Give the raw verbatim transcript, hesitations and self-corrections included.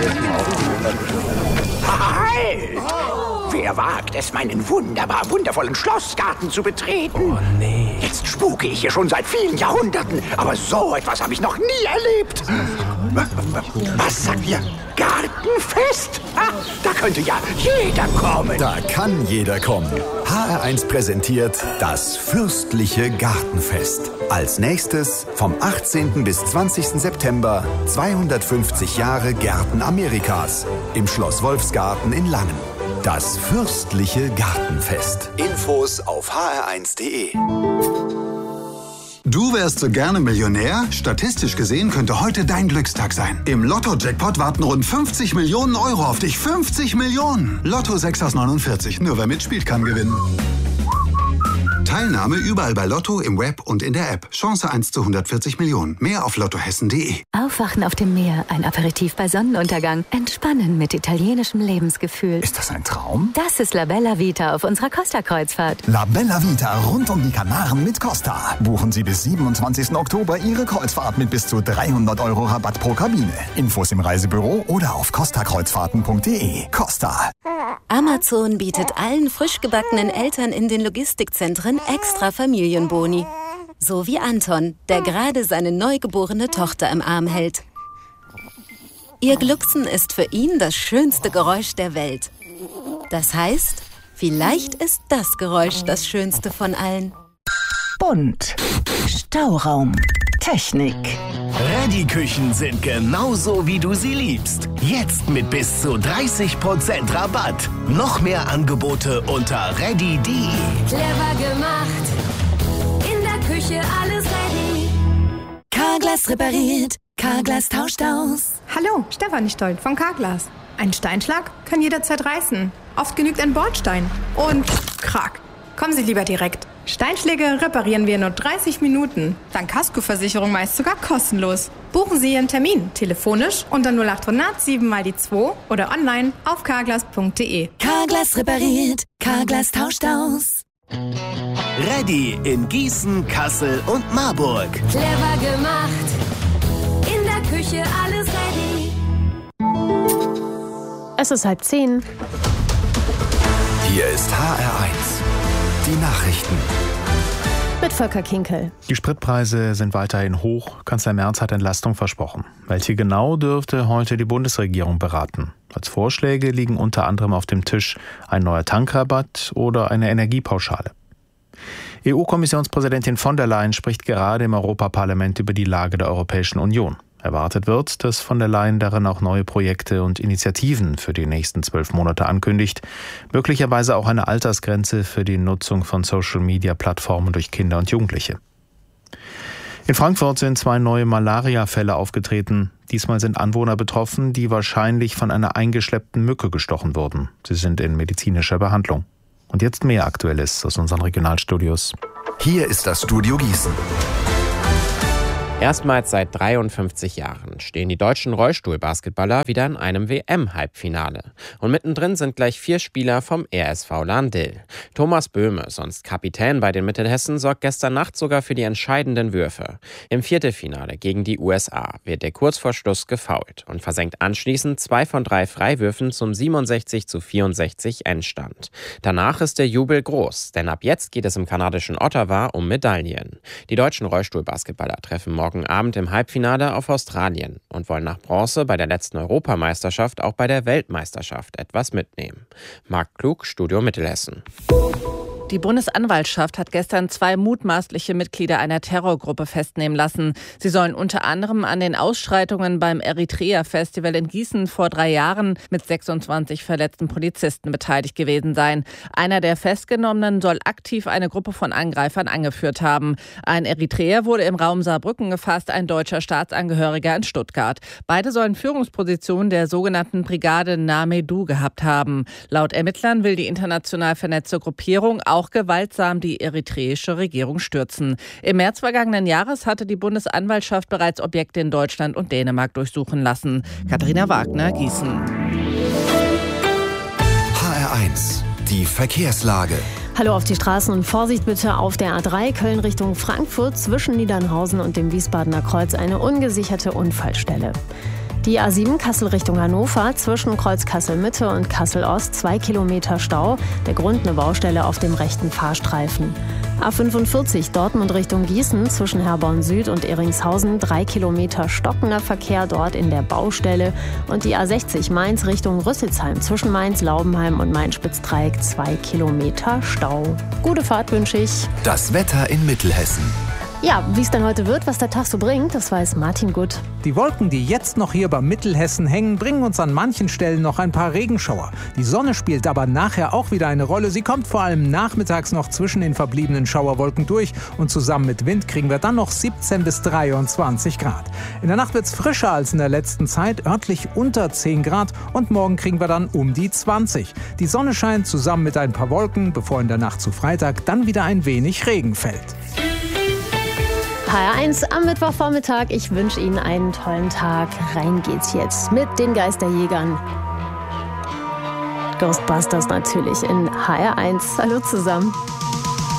Halt! Wer wagt es, meinen wunderbar wundervollen Schlossgarten zu betreten? Oh nee. Jetzt spuke ich hier schon seit vielen Jahrhunderten, aber so etwas habe ich noch nie erlebt. Was sagt ihr? Gartenfest? Ah, da könnte ja jeder kommen. Da kann jeder kommen. H R eins präsentiert das fürstliche Gartenfest. Als nächstes vom achtzehnten bis zwanzigsten September zweihundertfünfzig Jahre Gärten Amerikas im Schloss Wolfsgarten in Langen. Das fürstliche Gartenfest. Infos auf h r eins punkt d e. Du wärst so gerne Millionär? Statistisch gesehen könnte heute dein Glückstag sein. Im Lotto-Jackpot warten rund fünfzig Millionen Euro auf dich. fünfzig Millionen! Lotto sechs aus neunundvierzig. Nur wer mitspielt, kann gewinnen. Teilnahme überall bei Lotto, im Web und in der App. Chance eins zu hundertvierzig Millionen. Mehr auf lottohessen punkt d e. Aufwachen auf dem Meer, ein Aperitif bei Sonnenuntergang. Entspannen mit italienischem Lebensgefühl. Ist das ein Traum? Das ist La Bella Vita auf unserer Costa-Kreuzfahrt. La Bella Vita rund um die Kanaren mit Costa. Buchen Sie bis siebenundzwanzigsten Oktober Ihre Kreuzfahrt mit bis zu dreihundert Euro Rabatt pro Kabine. Infos im Reisebüro oder auf costa kreuzfahrten punkt d e. Costa. Amazon bietet allen frisch gebackenen Eltern in den Logistikzentren extra Familienboni. So wie Anton, der gerade seine neugeborene Tochter im Arm hält. Ihr Glucksen ist für ihn das schönste Geräusch der Welt. Das heißt, vielleicht ist das Geräusch das schönste von allen. Bunt. Stauraum. Technik. Reddy-Küchen sind genauso, wie du sie liebst. Jetzt mit bis zu dreißig Prozent Rabatt. Noch mehr Angebote unter reddy punkt d e. Clever gemacht. In der Küche alles ready. Carglass repariert. Carglass tauscht aus. Hallo, Stefanie Stolt von Carglass. Ein Steinschlag kann jederzeit reißen. Oft genügt ein Bordstein. Und krack. Kommen Sie lieber direkt. Steinschläge reparieren wir in nur dreißig Minuten. Dank Kaskoversicherung meist sogar kostenlos. Buchen Sie Ihren Termin telefonisch unter null acht hundert sieben mal die zwei oder online auf carglass punkt d e. Carglass repariert. Carglass tauscht aus. Reddy in Gießen, Kassel und Marburg. Clever gemacht. In der Küche alles ready. Es ist halb zehn. Hier ist H R eins. Die Nachrichten. Mit Volker Kinkel. Die Spritpreise sind weiterhin hoch. Kanzler Merz hat Entlastung versprochen. Welche genau, dürfte heute die Bundesregierung beraten. Als Vorschläge liegen unter anderem auf dem Tisch ein neuer Tankrabatt oder eine Energiepauschale. E U-Kommissionspräsidentin von der Leyen spricht gerade im Europaparlament über die Lage der Europäischen Union. Erwartet wird, dass von der Leyen darin auch neue Projekte und Initiativen für die nächsten zwölf Monate ankündigt. Möglicherweise auch eine Altersgrenze für die Nutzung von Social-Media-Plattformen durch Kinder und Jugendliche. In Frankfurt sind zwei neue Malaria-Fälle aufgetreten. Diesmal sind Anwohner betroffen, die wahrscheinlich von einer eingeschleppten Mücke gestochen wurden. Sie sind in medizinischer Behandlung. Und jetzt mehr Aktuelles aus unseren Regionalstudios. Hier ist das Studio Gießen. Erstmals seit dreiundfünfzig Jahren stehen die deutschen Rollstuhlbasketballer wieder in einem W M-Halbfinale. Und mittendrin sind gleich vier Spieler vom R S V Lahn-Dill. Thomas Böhme, sonst Kapitän bei den Mittelhessen, sorgt gestern Nacht sogar für die entscheidenden Würfe. Im Viertelfinale gegen die U S A wird er kurz vor Schluss gefoult und versenkt anschließend zwei von drei Freiwürfen zum siebenundsechzig zu vierundsechzig Endstand. Danach ist der Jubel groß, denn ab jetzt geht es im kanadischen Ottawa um Medaillen. Die deutschen Rollstuhlbasketballer treffen morgen Morgen Abend im Halbfinale auf Australien und wollen nach Bronze bei der letzten Europameisterschaft auch bei der Weltmeisterschaft etwas mitnehmen. Marc Klug, Studio Mittelhessen. Die Bundesanwaltschaft hat gestern zwei mutmaßliche Mitglieder einer Terrorgruppe festnehmen lassen. Sie sollen unter anderem an den Ausschreitungen beim Eritrea-Festival in Gießen vor drei Jahren mit sechsundzwanzig verletzten Polizisten beteiligt gewesen sein. Einer der Festgenommenen soll aktiv eine Gruppe von Angreifern angeführt haben. Ein Eritreer wurde im Raum Saarbrücken gefasst, ein deutscher Staatsangehöriger in Stuttgart. Beide sollen Führungspositionen der sogenannten Brigade Namedu gehabt haben. Laut Ermittlern will die international vernetzte Gruppierung auch auch gewaltsam die eritreische Regierung stürzen. Im März vergangenen Jahres hatte die Bundesanwaltschaft bereits Objekte in Deutschland und Dänemark durchsuchen lassen. Katharina Wagner, Gießen. H R eins, die Verkehrslage. Hallo auf die Straßen und Vorsicht bitte auf der A drei Köln Richtung Frankfurt zwischen Niedernhausen und dem Wiesbadener Kreuz eine ungesicherte Unfallstelle. Die A sieben Kassel Richtung Hannover, zwischen Kreuz Kassel-Mitte und Kassel-Ost zwei Kilometer Stau. Der Grund eine Baustelle auf dem rechten Fahrstreifen. A fünfundvierzig Dortmund Richtung Gießen, zwischen Herborn Süd und Eringshausen drei Kilometer stockender Verkehr dort in der Baustelle. Und die A sechzig Mainz Richtung Rüsselsheim, zwischen Mainz, Laubenheim und Main-Spitzdreieck zwei Kilometer Stau. Gute Fahrt wünsche ich. Das Wetter in Mittelhessen. Ja, wie es dann heute wird, was der Tag so bringt, das weiß Martin Gut. Die Wolken, die jetzt noch hier beim Mittelhessen hängen, bringen uns an manchen Stellen noch ein paar Regenschauer. Die Sonne spielt aber nachher auch wieder eine Rolle. Sie kommt vor allem nachmittags noch zwischen den verbliebenen Schauerwolken durch und zusammen mit Wind kriegen wir dann noch siebzehn bis dreiundzwanzig Grad. In der Nacht wird es frischer als in der letzten Zeit, örtlich unter zehn Grad und morgen kriegen wir dann um die zwanzig. Die Sonne scheint zusammen mit ein paar Wolken, bevor in der Nacht zu Freitag dann wieder ein wenig Regen fällt. H R eins am Mittwochvormittag. Ich wünsche Ihnen einen tollen Tag. Rein geht's jetzt mit den Geisterjägern. Ghostbusters natürlich in H R eins. Hallo zusammen.